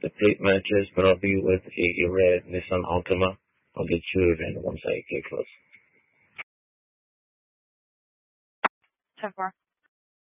the plate matches, but I'll be with a red Nissan Altima. I'll get you a random once I get close. 10-4.